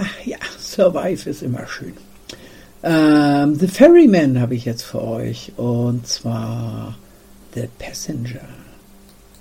Ja, Survive ist immer schön. The Ferryman habe ich jetzt für euch. Und zwar The Passenger.